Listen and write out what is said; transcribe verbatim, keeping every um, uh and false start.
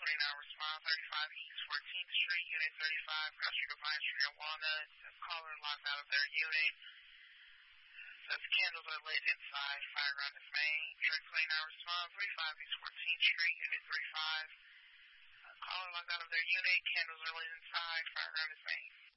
now respond thirty-five East fourteenth Street, Unit thirty-five, Cross Street, Defiance Street, at Walnut. Caller locked out of their unit. Says candles are lit inside. Fire around is main. Direct plane now respond thirty-five East fourteenth Street, Unit thirty-five. Caller locked out of their unit. Candles are lit inside. Fire around is main.